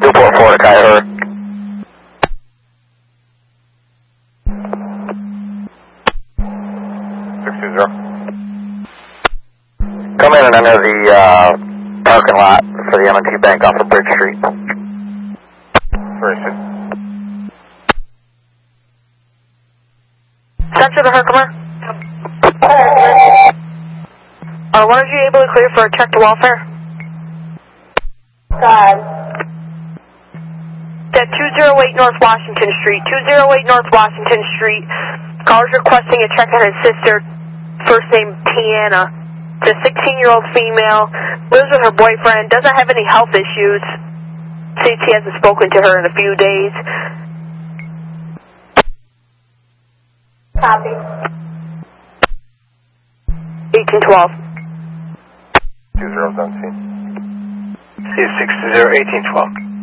Newport, Florida, Coyote. 620. Come in and enter the parking lot for the M&T Bank off of Bridge Street. Very soon. Center to Herkimer. When are you able to clear for a check to welfare? God. At 208 North Washington Street. 208 North Washington Street. Caller's requesting a check on his sister, first name Tiana. It's a 16-year-old female, lives with her boyfriend, doesn't have any health issues. States he hasn't spoken to her in a few days. Copy. 1812. 2017. 620, 1812.